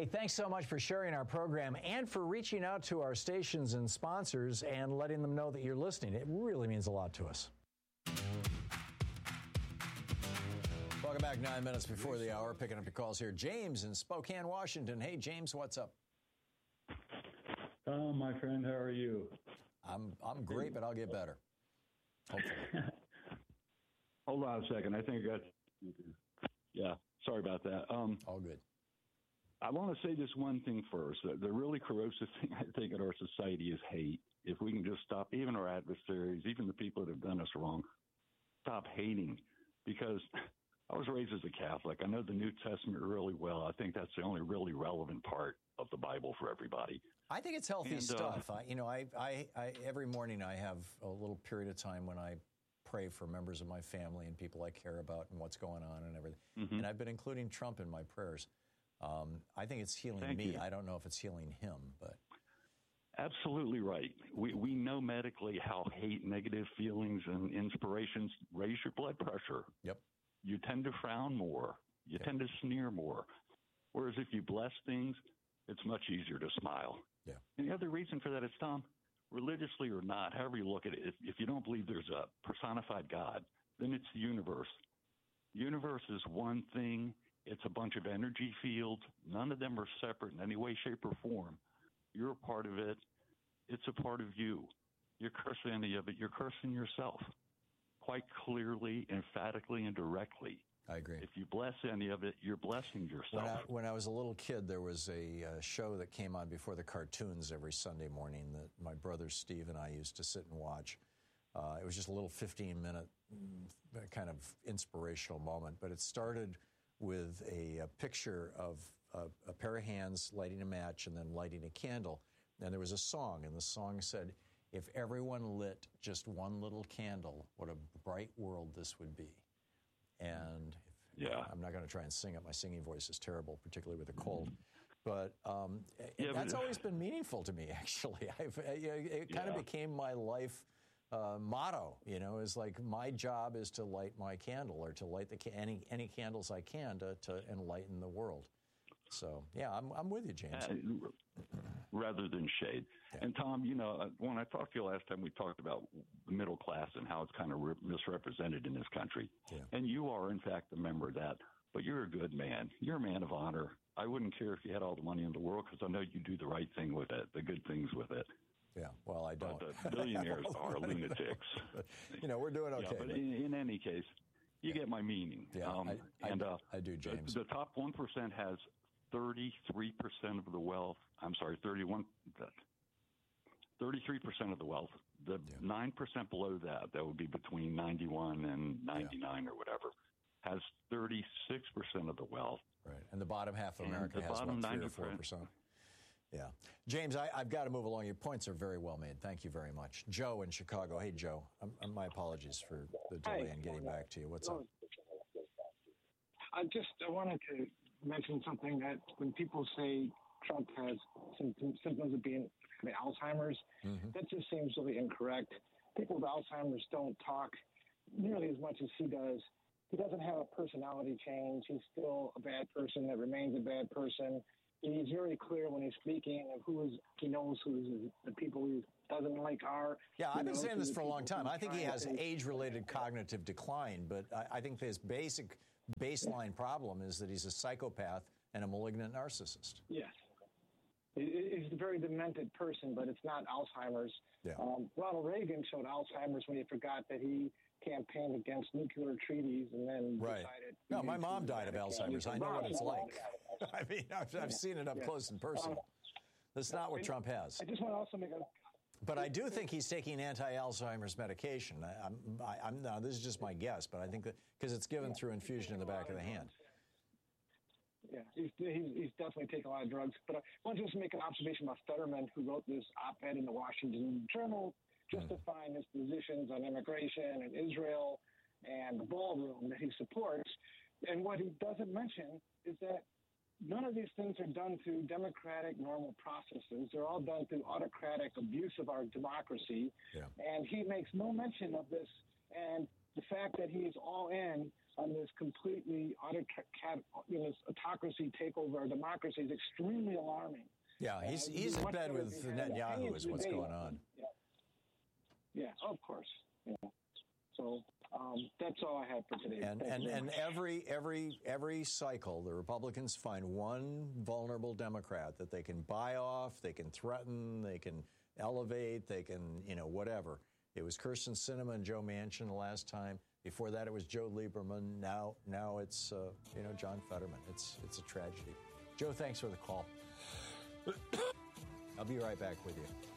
Hey, thanks so much for sharing our program and for reaching out to our stations and sponsors and letting them know that you're listening. It really means a lot to us. Welcome back. 9 minutes before the hour. Picking up your calls here. James in Spokane, Washington. Hey, James, what's up? Oh, my friend, how are you? I'm great, but I'll get better. Hopefully. Hold on a second. I think I got. Yeah, sorry about that. All good. I want to say this one thing first. The really corrosive thing, I think, in our society is hate. If we can just stop, even our adversaries, even the people that have done us wrong, stop hating. Because I was raised as a Catholic. I know the New Testament really well. I think that's the only really relevant part of the Bible for everybody. I think it's healthy stuff. I every morning I have a little period of time when I pray for members of my family and people I care about and what's going on and everything. Mm-hmm. And I've been including Trump in my prayers. I think it's healing Thank me. you. I don't know if it's healing him, but absolutely right. We know medically how hate, negative feelings, and inspirations raise your blood pressure. Yep. You tend to frown more. You tend to sneer more. Whereas if you bless things, it's much easier to smile. Yeah. And the other reason for that is, Tom, religiously or not, however you look at it, if you don't believe there's a personified God, then it's the universe. The universe is one thing. It's a bunch of energy fields. None of them are separate in any way, shape, or form. You're a part of it. It's a part of you. You're cursing any of it. You're cursing yourself quite clearly, emphatically, and directly. I agree. If you bless any of it, you're blessing yourself. When I was a little kid, there was a show that came on before the cartoons every Sunday morning that my brother Steve and I used to sit and watch. It was just a little 15-minute kind of inspirational moment, but it started with a picture of a pair of hands lighting a match and then lighting a candle. And there was a song, and the song said, "If everyone lit just one little candle, what a bright world this would be." And I'm not going to try and sing it. My singing voice is terrible, particularly with a cold. But that's always been meaningful to me, actually. It kind of became my life motto, is like my job is to light my candle or to light any candles I can to enlighten the world. So, I'm with you, James. Rather than shade. Yeah. And, Tom, when I talked to you last time, we talked about the middle class and how it's kind of misrepresented in this country. Yeah. And you are, in fact, a member of that. But you're a good man. You're a man of honor. I wouldn't care if you had all the money in the world because I know you do the right thing with it, the good things with it. Yeah, well, I don't. But billionaires are lunatics. We're doing okay. Yeah, but in any case, you get my meaning. Yeah, I do, James. The top 1% has 33% of the wealth. I'm sorry, 33% of the wealth. The 9% below that would be between 91 and 99 or whatever, has 36% of the wealth. Right, and the bottom half of America has about 3 or 4%. Yeah. James, I've got to move along. Your points are very well made. Thank you very much. Joe in Chicago. Hey, Joe. My apologies for the delay in getting back to you. What's up? I wanted to mention something that when people say Trump has symptoms of being Alzheimer's, that just seems really incorrect. People with Alzheimer's don't talk nearly as much as he does. He doesn't have a personality change. He's still a bad person that remains a bad person. He's very clear when he's speaking of he knows who the people he doesn't like are. Yeah, I've been saying this for a long time. I think he has age-related cognitive decline, but I think his baseline problem is that he's a psychopath and a malignant narcissist. Yes. He's a very demented person, but it's not Alzheimer's. Yeah. Ronald Reagan showed Alzheimer's when he forgot that he campaigned against nuclear treaties and then decided... No, my mom died of Alzheimer's. I know what it's like. I mean, I've seen it up close and personal. That's not what Trump has. I just want to also make a... But I do think he's taking anti-Alzheimer's medication. Now, this is just my guess, but I think that because it's given through infusion in the back of the hand. Yeah, he's definitely taking a lot of drugs. But I want to just make an observation about Fetterman, who wrote this op-ed in the Washington Journal justifying his positions on immigration and Israel and the ballroom that he supports. And what he doesn't mention is that none of these things are done through democratic, normal processes. They're all done through autocratic abuse of our democracy. Yeah. And he makes no mention of this. And the fact that he's all in on this completely autocracy takeover of democracy is extremely alarming. Yeah, he's in bed with Netanyahu is what's going on. Yeah, of course. Yeah. So that's all I have for today. And every cycle, the Republicans find one vulnerable Democrat that they can buy off, they can threaten, they can elevate, they can, whatever. It was Kyrsten Sinema and Joe Manchin the last time. Before that, it was Joe Lieberman. Now it's John Fetterman. It's a tragedy. Joe, thanks for the call. I'll be right back with you.